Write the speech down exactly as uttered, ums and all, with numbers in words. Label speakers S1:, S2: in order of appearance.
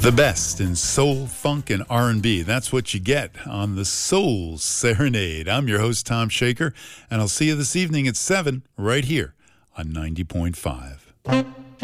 S1: The best in soul, funk, and R and B. That's what you get on the Soul Serenade. I'm your host, Tom Shaker, and I'll see you this evening at seven right here on ninety point five.